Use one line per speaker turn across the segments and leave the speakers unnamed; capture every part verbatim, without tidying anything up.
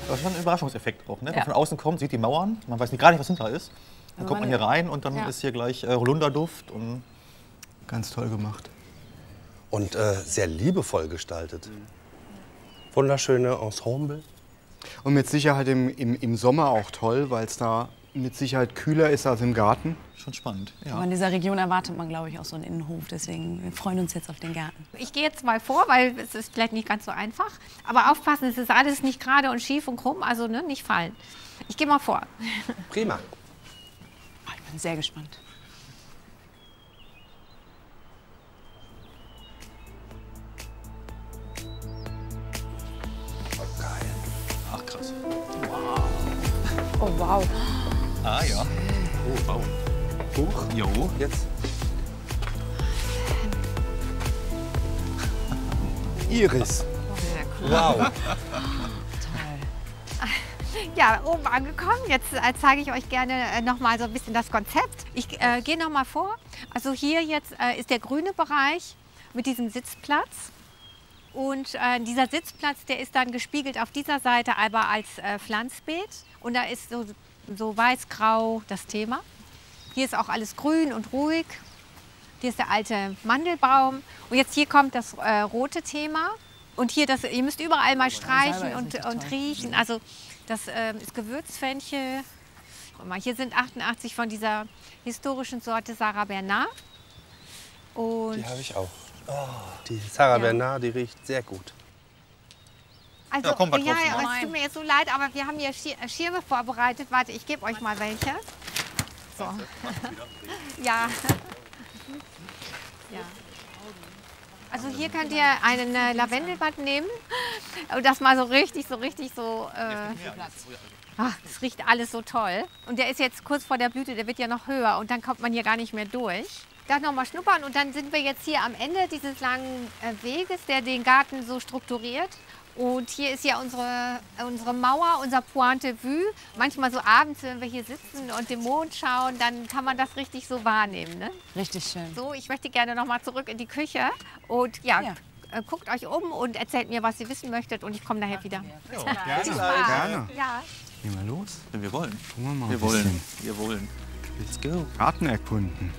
Das ist schon ein Überraschungseffekt auch, ne? Wenn
Ja.
man von außen kommt, sieht die Mauern, man weiß nicht gar nicht, was hinter ist. Dann
Aber
kommt man
man-
hier rein und dann
Ja.
ist hier gleich äh, Holunderduft und
Ganz toll gemacht.
Und äh, sehr liebevoll gestaltet. Wunderschöne Ensemble.
Und mit Sicherheit im, im, im Sommer auch toll, weil es da mit Sicherheit kühler ist als im Garten.
schon spannend.
Aber
Ja.
in dieser Region erwartet man, glaube ich, auch so einen Innenhof. Deswegen wir freuen uns jetzt auf den Garten.
Ich gehe jetzt mal vor, weil es ist vielleicht nicht ganz so einfach. Aber aufpassen, es ist alles nicht gerade und schief und krumm, also ne, nicht fallen. Ich gehe mal vor.
Prima.
Ich bin sehr gespannt.
Ach krass.
Oh, wow.
Ah ja. Oh, wow.
Huch.
Jo.
Jetzt.
Iris.
Wow.
Ja, oben angekommen. Jetzt äh, zeige ich euch gerne äh, noch mal so ein bisschen das Konzept. Ich äh, gehe noch mal vor. Also hier jetzt äh, ist der grüne Bereich mit diesem Sitzplatz. Und äh, dieser Sitzplatz, der ist dann gespiegelt auf dieser Seite aber als äh, Pflanzbeet. Und da ist so, so weiß-grau das Thema. Hier ist auch alles grün und ruhig. Hier ist der alte Mandelbaum. Und jetzt hier kommt das äh, rote Thema. Und hier, das, ihr müsst überall mal streichen
Salbei ist
und,
richtig
und
toll.
riechen. Also das ähm, ist Gewürzfenchel. Guck mal, hier sind achtundachtzig von dieser historischen Sorte Sarah Bernard. Und
Die habe ich auch. Oh, die Sarah
Ja.
Bernard, die riecht sehr gut.
also,
Ja, komm, was
ja,
drauf,
ja,
ne?
es tut mir jetzt so leid, aber wir haben hier Schir äh, Schirme vorbereitet. Warte, ich gebe euch mal welche. So. Ja. Ja. Also hier könnt ihr einen äh, Lavendelbad nehmen und das mal so richtig, so richtig so. Äh, ach, das riecht alles so toll. Und der ist jetzt kurz vor der Blüte, der wird ja noch höher und dann kommt man hier gar nicht mehr durch. Da noch mal schnuppern und dann sind wir jetzt hier am Ende dieses langen äh, Weges, der den Garten so strukturiert. Und hier ist ja unsere, unsere Mauer, unser Point de Vue. Manchmal so abends, wenn wir hier sitzen und den Mond schauen, dann kann man das richtig so wahrnehmen. Ne?
Richtig schön.
So, ich möchte gerne noch mal zurück in die Küche. Und ja,
Ja.
äh, guckt euch um und erzählt mir, was ihr wissen möchtet. Und ich komme nachher wieder.
Gerne.
Spaß.
Gerne.
Ja.
Gehen wir los.
Wenn wir wollen.
Gucken wir mal
Wir
ein
wollen.
bisschen
Wir wollen. Let's go.
Garten erkunden.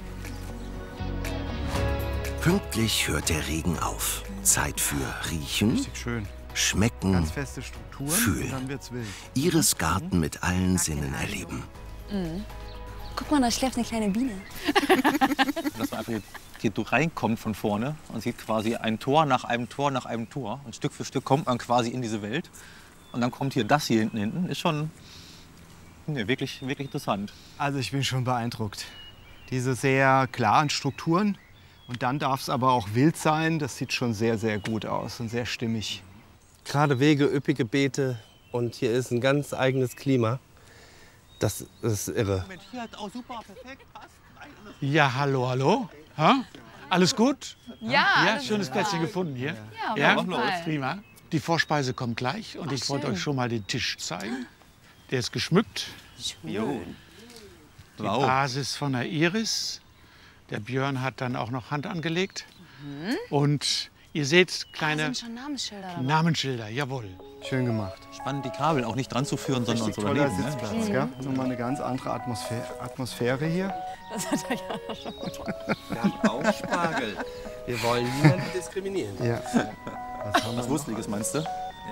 Pünktlich hört der Regen auf. Zeit für Riechen,
Richtig schön.
Schmecken,
Ganz feste Strukturen.
Fühlen.
Und dann wird's wild.
Iris Garten mit allen Sinnen erleben.
Guck mal, da schläft eine kleine Biene.
Dass man einfach hier, hier durch reinkommt von vorne und sieht quasi ein Tor nach einem Tor nach einem Tor. Und Stück für Stück kommt man quasi in diese Welt. Und dann kommt hier das hier hinten hinten. Ist schon ne, wirklich, wirklich interessant.
Also ich bin schon beeindruckt. Diese sehr klaren Strukturen. Und dann darf es aber auch wild sein. Das sieht schon sehr, sehr gut aus und sehr stimmig.
Gerade Wege, üppige Beete und hier ist ein ganz eigenes Klima. Das ist irre.
Hier hat auch super perfekt passt.
Ja, hallo, hallo. Ha? Alles gut?
Ja,
Ja, schönes Plätzchen gefunden hier.
Ja, auf
Ja,
jeden Fall.
prima. Die Vorspeise kommt gleich und ich wollte
schön.
euch schon mal den Tisch zeigen. Der ist geschmückt.
Jo.
Die
Wow.
Basis von der Iris. Der Björn hat dann auch noch Hand angelegt. Und ihr seht
Da
kleine
sind schon Namensschilder dabei.
Namensschilder, jawohl.
Schön gemacht.
Spannend, die Kabel auch nicht dran zu führen, sondern
Richtig
so
toller
daneben. Ne?
Sitzplatz, gell? Nochmal eine ganz andere Atmosphäre, Atmosphäre hier.
Das hat er ja schon.
Wir haben auch Spargel. Wir wollen niemanden diskriminieren.
Ja. Was haben
Was
wir?
Wurstliges meinst du? Ja.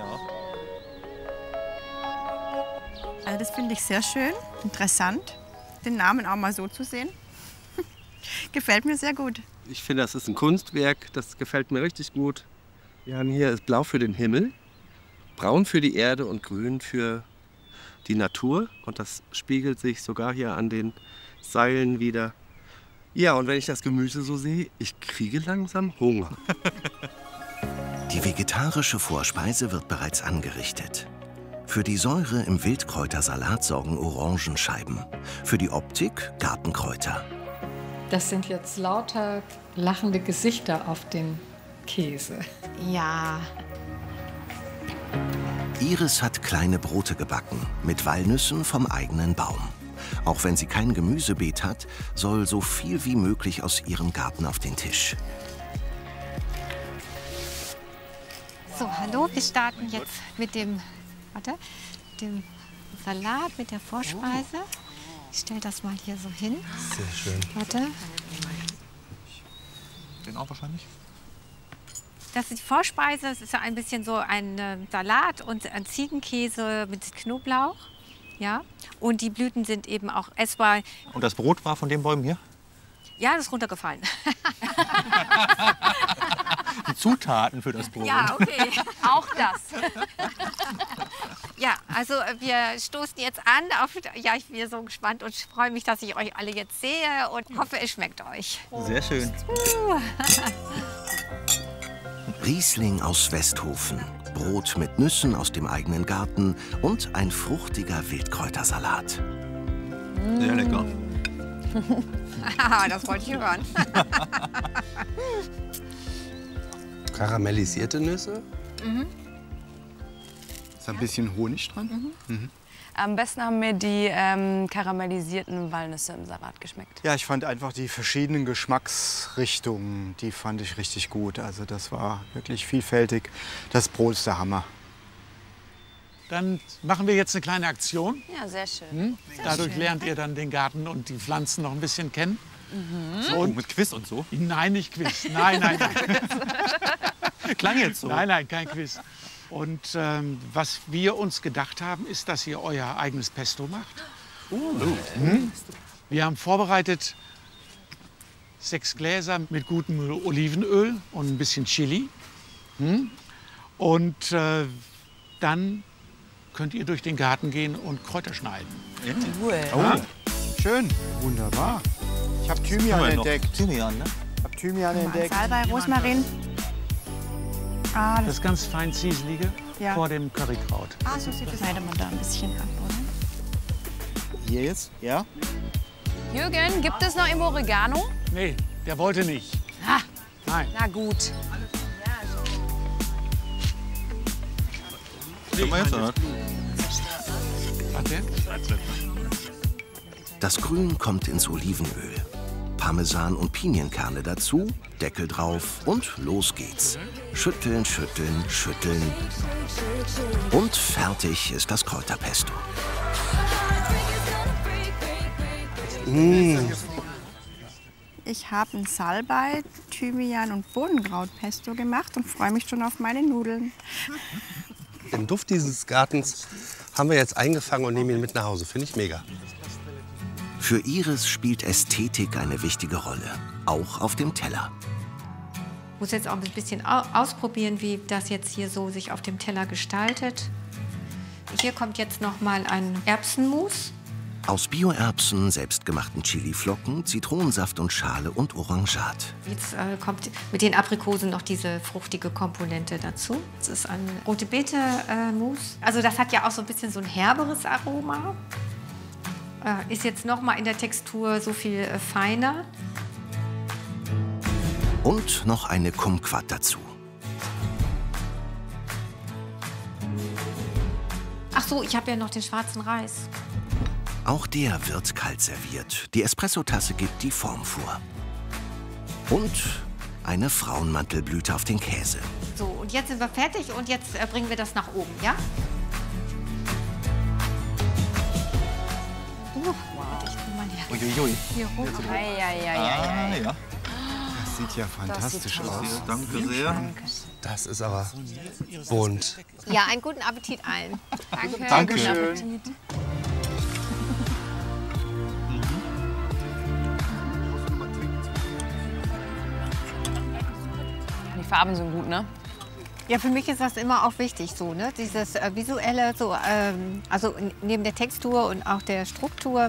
Also das finde ich sehr schön, interessant, den Namen auch mal so zu sehen. Gefällt mir sehr gut.
Ich finde, das ist ein Kunstwerk. Das gefällt mir richtig gut. Wir haben hier ist Blau für den Himmel, Braun für die Erde und Grün für die Natur. Und das spiegelt sich sogar hier an den Seilen wieder. Ja, und wenn ich das Gemüse so sehe, ich kriege langsam Hunger.
Die vegetarische Vorspeise wird bereits angerichtet. Für die Säure im Wildkräutersalat sorgen Orangenscheiben. Für die Optik Gartenkräuter.
Das sind jetzt lauter lachende Gesichter auf den Käse.
Ja.
Iris hat kleine Brote gebacken mit Walnüssen vom eigenen Baum. Auch wenn sie kein Gemüsebeet hat, soll so viel wie möglich aus ihrem Garten auf den Tisch.
So, hallo, wir starten jetzt mit dem, warte, dem Salat, mit der Vorspeise. Ich stelle das mal hier so hin.
Sehr schön.
Warte.
Den auch wahrscheinlich?
Das ist die Vorspeise. Das ist ja ein bisschen so ein äh, Salat und ein Ziegenkäse mit Knoblauch. Ja. Und die Blüten sind eben auch essbar.
Und das Brot war von den Bäumen hier?
Ja, das ist runtergefallen.
Die Zutaten für das Brot.
Ja, okay. Auch das. Ja, also wir stoßen jetzt an. Auf, ja, ich bin so gespannt und freue mich, dass ich euch alle jetzt sehe und hoffe, es schmeckt euch.
Sehr schön.
Uh.
Riesling aus Westhofen, Brot mit Nüssen aus dem eigenen Garten und ein fruchtiger Wildkräutersalat.
Sehr lecker.
Das wollte ich hören.
Karamellisierte Nüsse?
Mhm. Ist ein bisschen Honig dran?
Mhm.
Mhm.
Am besten haben mir die ähm, karamellisierten Walnüsse im Salat geschmeckt.
Ja, ich fand einfach die verschiedenen Geschmacksrichtungen, die fand ich richtig gut. Also das war wirklich vielfältig. Das Brot ist der Hammer.
Dann machen wir jetzt eine kleine Aktion.
Ja, sehr schön.
Hm?
Sehr
Dadurch
schön.
lernt ihr dann den Garten und die Pflanzen noch ein bisschen kennen.
Mhm.
So,
Oh, mit Quiz und so?
Nein, nicht Quiz. Nein, nein, nein.
Klang jetzt so.
Nein, nein, kein Quiz. Und ähm, was wir uns gedacht haben, ist, dass ihr euer eigenes Pesto macht.
Uh.
Mhm. Wir haben vorbereitet sechs Gläser mit gutem Olivenöl und ein bisschen Chili. Mhm. Und äh, dann könnt ihr durch den Garten gehen und Kräuter schneiden.
Cool.
Oh. Schön, wunderbar. Ich habe Thymian
Haben wir noch
entdeckt.
Thymian, ne?
Ich habe Thymian entdeckt.
Salbei, Rosmarin. Ah, das,
Das ganz fein zieselige
Ja.
vor dem Currykraut.
ah, so sieht das schneidet man da ein bisschen ab, oder?
Hier jetzt? Ja?
Jürgen, gibt es noch im Oregano?
Nee, der wollte nicht.
Ah,
Nein.
na gut.
Können wir jetzt, oder?
Warte.
Das Grün kommt ins Olivenöl. Parmesan und Pinienkerne dazu, Deckel drauf und los geht's. Schütteln, schütteln, schütteln. Und fertig ist das Kräuterpesto.
Mmh.
Ich habe ein Salbei, Thymian und Bohnenkrautpesto gemacht und freue mich schon auf meine Nudeln.
Den Duft dieses Gartens haben wir jetzt eingefangen und nehmen ihn mit nach Hause. Finde ich mega.
Für Iris spielt Ästhetik eine wichtige Rolle, auch auf dem Teller.
Ich muss jetzt auch ein bisschen au- ausprobieren, wie das jetzt hier so sich auf dem Teller gestaltet. Hier kommt jetzt noch mal ein Erbsenmus.
Aus Bio-Erbsen, selbstgemachten Chiliflocken, Zitronensaft und Schale und Orangat.
Jetzt äh, kommt mit den Aprikosen noch diese fruchtige Komponente dazu. Das ist ein rote Beete-Mus. Also das hat ja auch so ein bisschen so ein herberes Aroma. Äh, ist jetzt noch mal in der Textur so viel äh, feiner.
Und noch eine Kumquat dazu.
Ach so, ich habe ja noch den schwarzen Reis.
Auch der wird kalt serviert. Die Espressotasse gibt die Form vor. Und eine Frauenmantelblüte auf den Käse.
So, und jetzt sind wir fertig und jetzt äh, bringen wir das nach oben, ja? Uh, warte, ich komm mal hier,
Uiuiui.
hier hoch.
Ah, ja.
Das sieht ja fantastisch
toll
aus.
Danke sehr.
Das ist aber bunt.
Ja, einen guten Appetit allen. Danke.
Dankeschön.
Die Farben sind gut, ne?
Ja, für mich ist das immer auch wichtig, so, ne? Dieses äh, visuelle, so, ähm, also neben der Textur und auch der Struktur.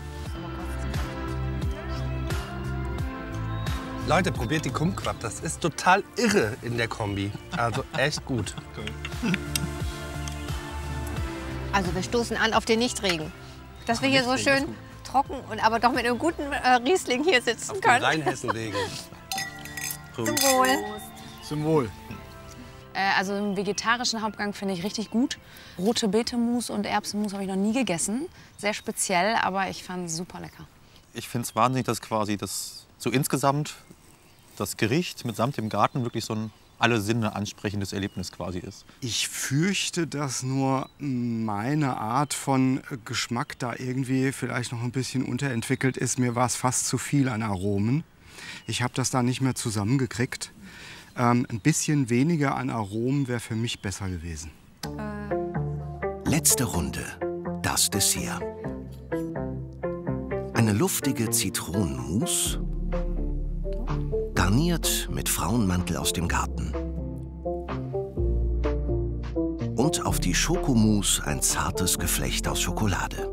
Leute, probiert die Kumquat. Das ist total irre in der Kombi. Also echt gut.
Also wir stoßen an auf den Nichtregen. Dass wir hier so
Nichtregen,
schön trocken und aber doch mit einem guten äh, Riesling hier sitzen
Auf den
können.
Rheinhessenregen.
Zum Wohl.
Zum Wohl.
Äh, also im vegetarischen Hauptgang finde ich richtig gut. Rote Beete-Mus und Erbsenmus habe ich noch nie gegessen. Sehr speziell, aber ich fand es super lecker.
Ich finde es wahnsinnig, dass quasi das so insgesamt das Gericht mitsamt dem Garten wirklich so ein alle Sinne ansprechendes Erlebnis quasi ist.
Ich fürchte, dass nur meine Art von Geschmack da irgendwie vielleicht noch ein bisschen unterentwickelt ist. Mir war es fast zu viel an Aromen. Ich habe das da nicht mehr zusammengekriegt. Ähm, ein bisschen weniger an Aromen wäre für mich besser gewesen.
Letzte Runde, das Dessert. Eine luftige Zitronenmousse, garniert mit Frauenmantel aus dem Garten. Und auf die Schokomousse ein zartes Geflecht aus Schokolade.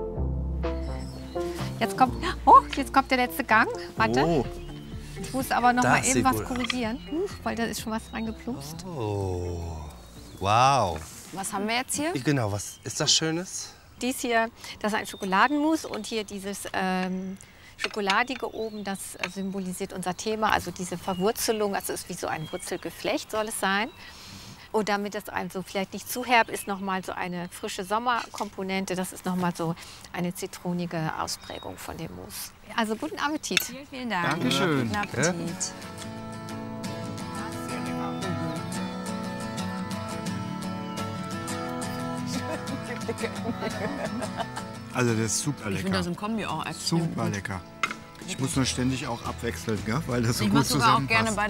Jetzt kommt, oh, jetzt kommt der letzte Gang. Warte.
Oh,
Ich muss aber noch
Das
mal eben
sieht
was
gut aus.
korrigieren, Huch, weil da ist schon was reingeplumpst.
oh, wow.
Was haben wir jetzt hier?
Genau, was ist das Schönes?
Dies hier, das ist ein Schokoladenmus und hier dieses ähm, Schokoladige oben, das äh, symbolisiert unser Thema, also diese Verwurzelung, also es ist wie so ein Wurzelgeflecht soll es sein. Und damit das einem so vielleicht nicht zu herb ist, noch mal so eine frische Sommerkomponente, das ist noch mal so eine zitronige Ausprägung von dem Mousse. Also guten Appetit.
Vielen, vielen Dank.
Dankeschön.
Guten Appetit.
Also das ist super
Ich finde
lecker.
das im Kombi auch extrem
Super
gut.
lecker. Ich muss nur ständig auch abwechseln, gell? Weil das so
Ich
gut
mache sogar auch
zusammenpasst.
gerne